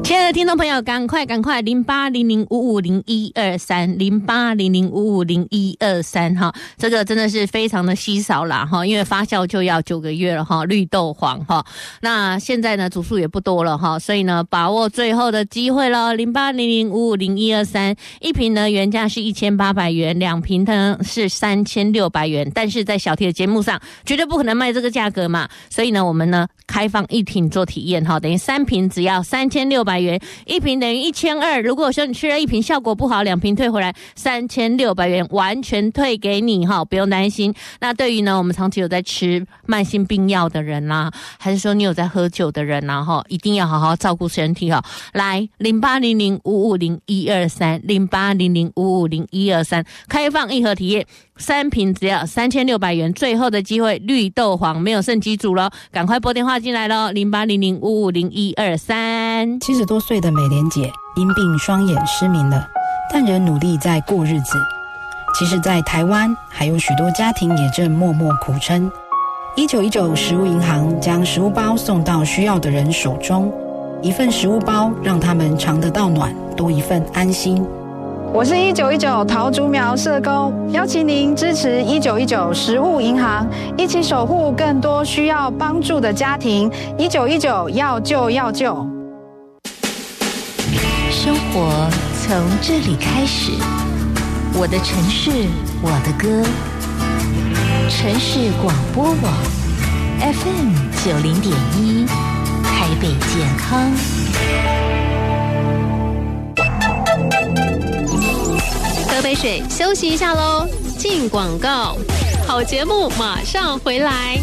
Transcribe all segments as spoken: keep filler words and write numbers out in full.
亲爱的听众朋友，赶快赶快零八零零五五零一二三零八零零五五零一二三哈，这个真的是非常的稀少啦哈，因为发酵就要九个月了哈，绿豆黄哈。那现在呢，组数也不多了哈，所以呢，把握最后的机会了，零八零零五五零一二三，一瓶呢原价是一千八百元，两瓶呢是三千六百元，但是在小 T 的节目上绝对不可能卖这个价格嘛，所以呢，我们呢开放一瓶做体验哈，等于三瓶只要三千六百元，一瓶等于一千二。如果说你吃了一瓶效果不好，两瓶退回来三千六百元，完全退给你哈，不用担心。那对于呢，我们长期有在吃慢性病药的人啦、啊，还是说你有在喝酒的人啦、啊、哈，一定要好好照顾身体哈。来零八零零五五零一二三零八零零五五零一二三，开放一盒体验。三瓶只要三千六百元，最后的机会，绿豆黄没有剩几组了，赶快拨电话进来咯，零八零零五五零一二三。 七十多岁的美莲姐因病双眼失明了，但仍努力在过日子。其实在台湾还有许多家庭也正默默苦撑。一九一九食物银行将食物包送到需要的人手中，一份食物包让他们尝得到暖，多一份安心。 我是一九一九桃竹苗社工，邀请您支持一九一九食物银行，一起守护更多需要帮助的家庭。一九一九要救要救。 生活从这里开始，我的城市，我的歌。城市广播网 F M 九零点一，台北健康。 喝杯水，休息一下咯，进广告。好节目马上回来。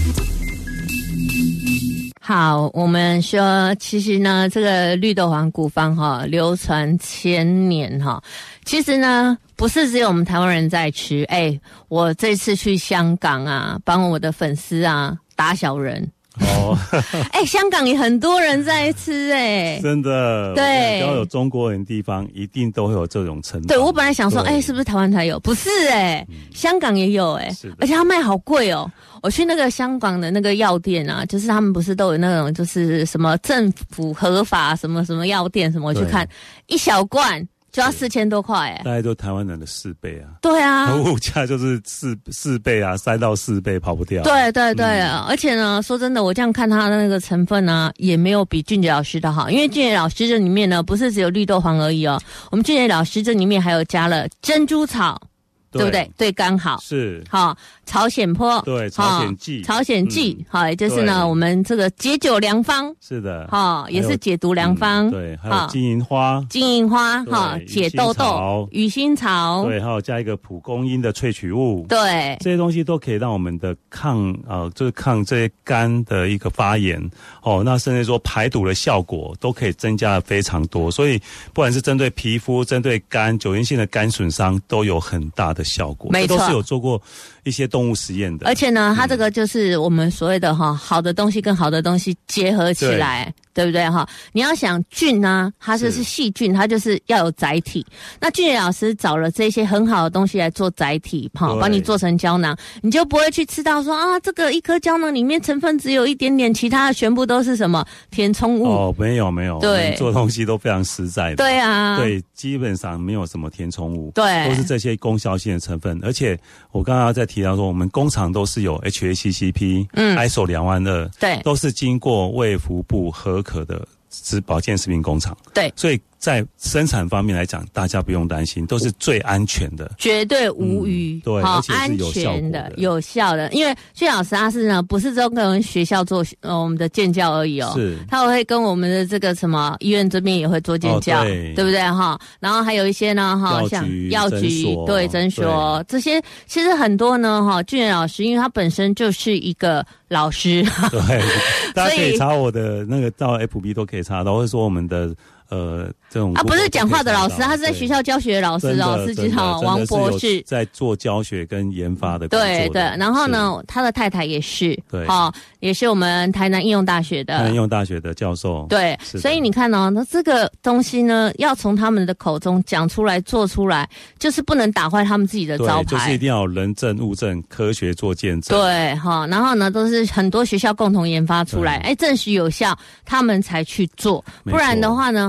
好，我们说，其实呢，这个绿豆黄古方哈，流传千年哈。其实呢，不是只有我们台湾人在吃。哎，我这次去香港啊，帮我的粉丝啊打小人。哦，哎，香港也很多人在吃哎、欸， 真的， 对， 只要有中国人的地方，一定都会有这种称。 对，我本来想说，哎、欸，是不是台湾才有？不是哎、欸嗯，香港也有哎、欸，而且它卖好贵哦。我去那个香港的那个药店啊，就是他们不是都有那种就是什么政府合法什么什么药店什么，我去看一小罐。就要四千多块哎， 大概都台湾人的四倍啊。 对啊， 物价就是四四倍啊，三到四倍跑不掉。 对对对、嗯，而且呢，说真的，我这样看它的那个成分呢、啊，也没有比俊杰老师的好，因为俊杰老师这里面呢，不是只有绿豆黄而已哦，我们俊杰老师这里面还有加了珍珠草。对, 对不对？对肝好是好，朝鲜坡对朝鲜蓟， 朝鲜蓟好，也就是呢我们这个解酒良方是的， 好也是解毒良方、 嗯、对，还有金银花， 金银花哈解痘痘，鱼腥草对，还有加一个蒲公英的萃取物， 对， 这些东西都可以让我们的抗呃就是抗这些肝的一个发炎哦，那甚至说排毒的效果都可以增加的非常多，所以不管是针对皮肤、针对肝、久因性的肝损伤都有很大的效果， 没错， 这都是有做过一些动物实验的。 而且呢，它这个就是我们所谓的哈、嗯、好的东西跟好的东西结合起来， 对, 对不对哈？你要想菌呢、啊，它就是细菌，它就是要有载体。那俊杰老师找了这些很好的东西来做载体，哈，帮你做成胶囊，你就不会去吃到说啊，这个一颗胶囊里面成分只有一点点，其他的全部都是什么填充物？ 哦，没有没有， 对， 做东西都非常实在的。 对啊， 对，基本上没有什么填充物， 对， 都是这些功效性的成分。而且我刚刚在提到说，我们工厂都是有 H A C C P， 嗯 ，I S O 两万二， 对， 都是经过卫福部核可的食保健食品工厂， 对， 所以在生产方面来讲，大家不用担心，都是最安全的， 绝对无虞、嗯， 对，而且是有效果的、 的有效的。因为俊老师他是呢，不是只跟我们学校做呃我们的建教而已哦， 是， 他会跟我们的这个什么医院这边也会做建教，哦、对, 对不对哈？然后还有一些呢哈，像药局对诊所这些，其实很多呢哈，俊老师因为他本身就是一个老师， 对，大家可以查我的那个到 F B 都可以查到，或者说我们的。呃，这种啊，不是讲话的老师，他是在学校教学的老师哦，司机哈，王博士在做教学跟研发的工作的。 对对，然后呢，他的太太也是， 对， 哦，也是我们台南应用大学的， 台南应用大学的教授。 对，所以你看哦，那这个东西呢，要从他们的口中讲出来、做出来，就是不能打坏他们自己的招牌， 就是一定要有人证、物证、科学做见证。 对，哈，然后呢，都是很多学校共同研发出来，哎，证实有效，他们才去做，不然的话呢。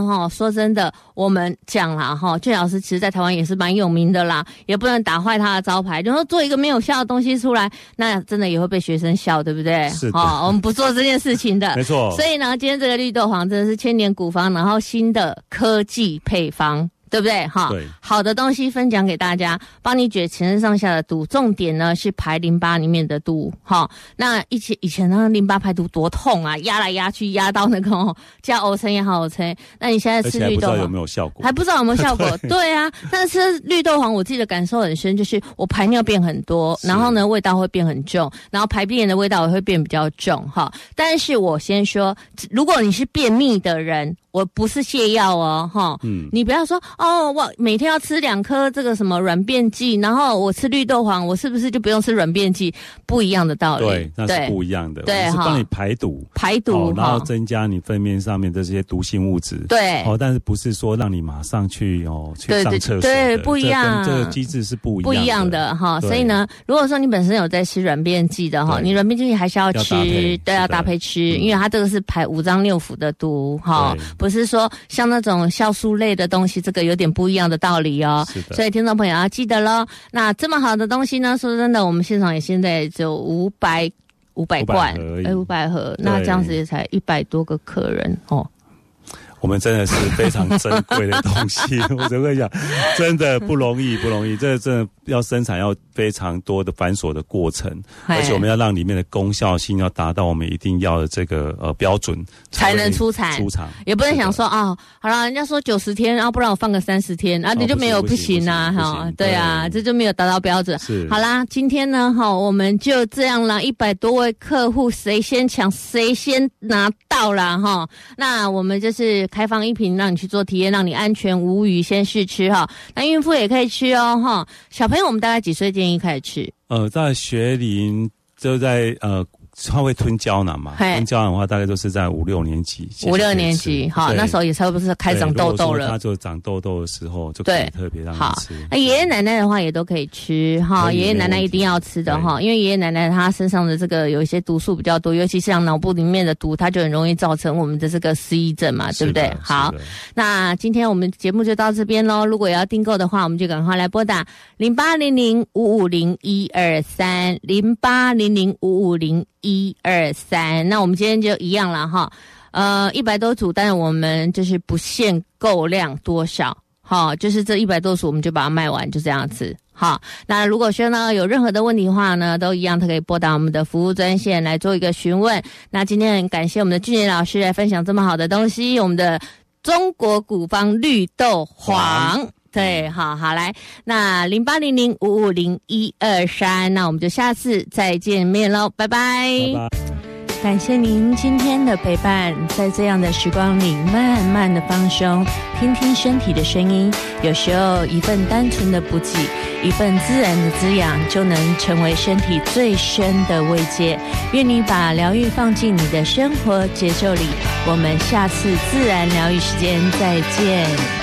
哈，说真的，我们讲啦哈，俊老师其实在台湾也是蛮有名的啦，也不能打坏他的招牌。就说做一个没有效的东西出来，那真的也会被学生笑，对不对？ 是的， 哦，我们不做这件事情的， 没错。 所以呢，今天这个绿豆黄真的是千年古方，然后新的科技配方。对不对？哈， 对， 好的东西分享给大家，帮你解全身上下的毒。重点呢是排淋巴里面的毒，哈。那以前以前那个淋巴排毒多痛啊，压来压去，压到那个哦，叫呕撑也好呕撑。那你现在吃绿豆黄， 还不知道有没有效果？ 还不知道有没有效果？对啊，但是吃绿豆黄，我自己的感受很深，就是我排尿变很多，然后呢味道会变很重，然后排便的味道也会变比较重，哈。但是我先说，如果你是便秘的人。我不是泻药哦，哈，嗯，你不要说哦，我每天要吃两颗这个什么软便剂，然后我吃绿豆黄，我是不是就不用吃软便剂？不一样的道理， 对，那是不一样的， 对， 是帮你排毒， 排毒， 哦，然后增加你粪便上面的这些毒性物质， 对， 哦，但是不是说让你马上去哦去上厕所的， 对，不一样， 这个机制是不一样的， 不一样的哈。所以呢，如果说你本身有在吃软便剂的哈，你软便剂还是要吃，对，要搭配吃，因为它这个是排五脏六腑的毒哈，不是说像那种酵素类的东西，这个有点不一样的道理哦。所以听众朋友要记得咯。那这么好的东西呢，说真的，我们现场也现在只有五百五百罐，哎，五百盒，那这样子也才一百多个客人哦。 我们真的是非常珍贵的东西，我只会讲，真的不容易，不容易，这真的要生产要非常多的繁琐的过程，而且我们要让里面的功效性要达到我们一定要的这个呃标准， 才能出产。 出厂也不能想说啊，好了，人家说九十天，然后不然我放个三十天，啊，你就没有不行啊，哈，对啊，这就没有达到标准。 是， 好啦，今天呢，哈，我们就这样啦，一百多位客户，谁先抢谁先拿到啦，哈，那我们就是开放一瓶让你去做体验，让你安全无虞先试吃哈。那孕妇也可以吃哦哈。小朋友我们大概几岁建议开始吃？ 呃，在学龄就在呃。他会吞胶囊嘛？吞胶囊的话，大概都是在五六年级。 五六年级，好，那时候也差不多是开长痘痘了。 他就长痘痘的时候，就可以特别让他吃。 那爷爷奶奶的话也都可以吃哈，爷爷奶奶一定要吃的哈，因为爷爷奶奶他身上的这个有一些毒素比较多，尤其是像脑部里面的毒，它就很容易造成我们的这个失忆症嘛，对不对？好，那今天我们节目就到这边喽。如果要订购的话，我们就赶快来拨打零八零零五五零一二三零八零零五五零。一二三，那我们今天就一样了哈，呃，一百多组，但是我们就是不限购量多少，哈，就是这一百多组我们就把它卖完，就这样子。好，那如果说呢有任何的问题的话呢，都一样，他可以拨打我们的服务专线来做一个询问。那今天很感谢我们的俊杰老师来分享这么好的东西，我们的中国古方绿豆黄。对，好好来，那零八零零五五零一二三，那我们就下次再见面喽，拜拜。 拜拜。 感谢您今天的陪伴，在这样的时光里，慢慢的放松，听听身体的声音。有时候一份单纯的补给，一份自然的滋养，就能成为身体最深的慰藉。愿你把疗愈放进你的生活节奏里。我们下次自然疗愈时间再见。